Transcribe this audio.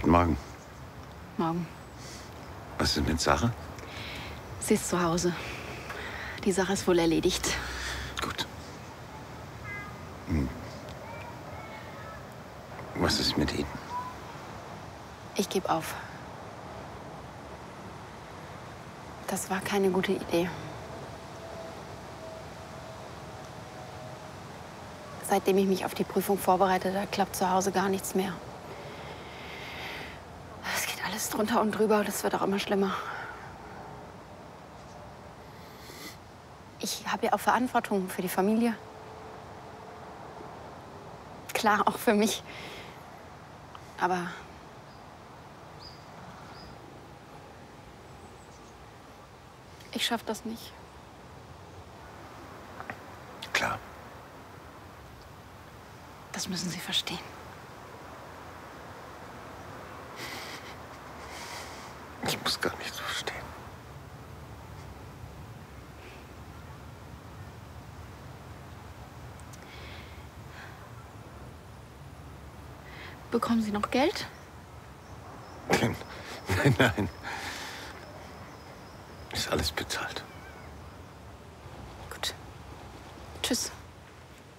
Guten Morgen. Morgen. Was ist mit Sache? Sie ist zu Hause. Die Sache ist wohl erledigt. Gut. Was ist mit Ihnen? Ich gebe auf. Das war keine gute Idee. Seitdem ich mich auf die Prüfung vorbereite, da klappt zu Hause gar nichts mehr. Es geht alles drunter und drüber, das wird auch immer schlimmer. Ich habe ja auch Verantwortung für die Familie. Klar, auch für mich. Aber ich schaffe das nicht. Klar. Das müssen Sie verstehen. Ich muss gar nichts verstehen. Bekommen Sie noch Geld? Nein, nein. Ist alles bezahlt. Gut. Tschüss.